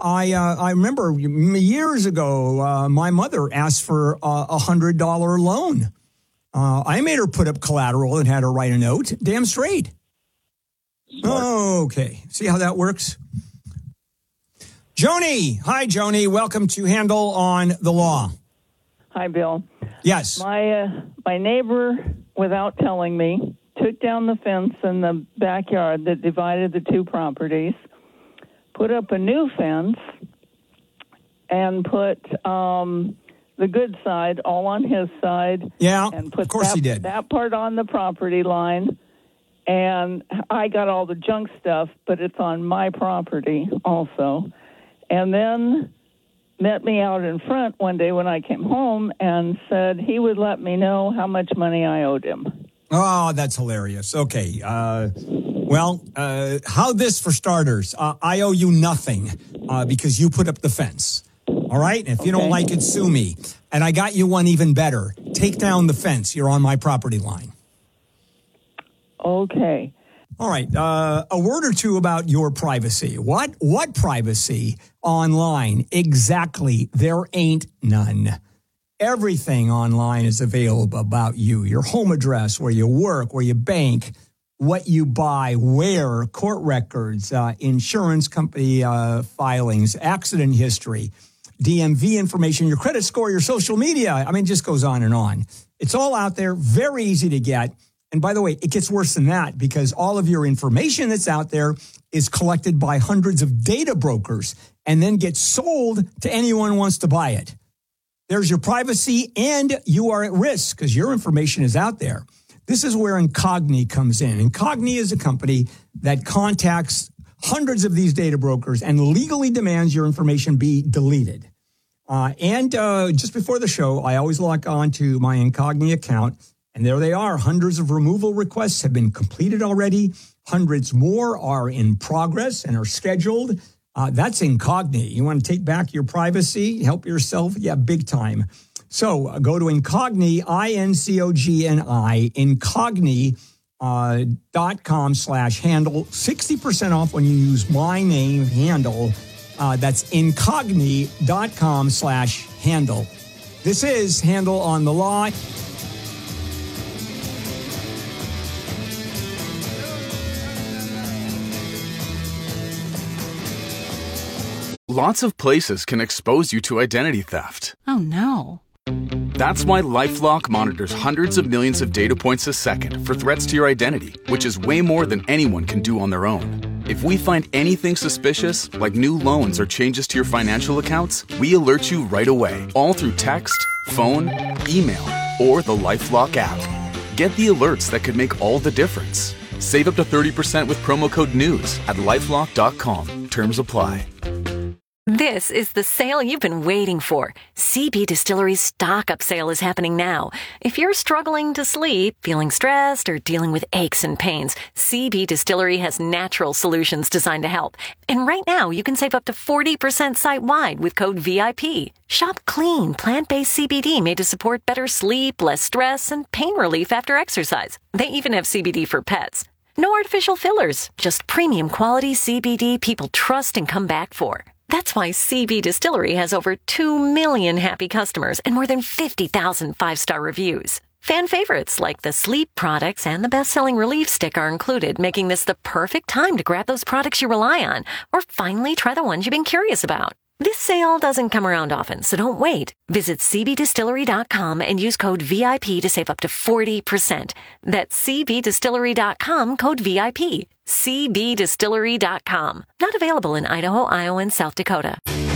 I remember years ago, my mother asked for a $100 loan. I made her put up collateral and had her write a note. Damn straight. Okay. See how that works? Joni. Hi, Joni. Welcome to Handel on the Law. Hi, Bill. Yes. My neighbor, without telling me, took down the fence in the backyard that divided the two properties, put up a new fence, and put the good side all on his side. Yeah, and put of course he did. That part on the property line. And I got all the junk stuff, but it's on my property also. And then met me out in front one day when I came home and said he would let me know how much money I owed him. Oh, that's hilarious. Okay. How this for starters? I owe you nothing because you put up the fence. All right? And if you don't like it, sue me. And I got you one even better. Take down the fence. You're on my property line. Okay. All right. A word or two about your privacy. What privacy online? Exactly. There ain't none. Everything online is available about you. Your home address, where you work, where you bank, what you buy, where, court records, insurance company filings, accident history, DMV information, your credit score, your social media. I mean, it just goes on and on. It's all out there, very easy to get. And by the way, it gets worse than that because all of your information that's out there is collected by hundreds of data brokers and then gets sold to anyone who wants to buy it. There's your privacy and you are at risk because your information is out there. This is where Incogni comes in. Incogni is a company that contacts hundreds of these data brokers and legally demands your information be deleted. Just before the show, I always log on to my Incogni account. And there they are. Hundreds of removal requests have been completed already. Hundreds more are in progress and are scheduled. That's Incogni. You want to take back your privacy, help yourself? Yeah, big time. So go to Incogni, Incogni, Incogni.com/handle. 60% off when you use my name, Handel. That's Incogni.com/handle. This is Handel on the Law. Lots of places can expose you to identity theft. Oh, no. That's why LifeLock monitors hundreds of millions of data points a second for threats to your identity, which is way more than anyone can do on their own. If we find anything suspicious, like new loans or changes to your financial accounts, we alert you right away, all through text, phone, email, or the LifeLock app. Get the alerts that could make all the difference. Save up to 30% with promo code NEWS at LifeLock.com. Terms apply. This is the sale you've been waiting for. CB Distillery's stock-up sale is happening now. If you're struggling to sleep, feeling stressed, or dealing with aches and pains, CB Distillery has natural solutions designed to help. And right now, you can save up to 40% site-wide with code VIP. Shop clean, plant-based CBD made to support better sleep, less stress, and pain relief after exercise. They even have CBD for pets. No artificial fillers, just premium quality CBD people trust and come back for. That's why CB Distillery has over 2 million happy customers and more than 50,000 five-star reviews. Fan favorites like the sleep products and the best-selling Relief Stick are included, making this the perfect time to grab those products you rely on or finally try the ones you've been curious about. This sale doesn't come around often, so don't wait. Visit cbdistillery.com and use code VIP to save up to 40%. That's cbdistillery.com, code VIP. cbdistillery.com. Not available in Idaho, Iowa, and South Dakota.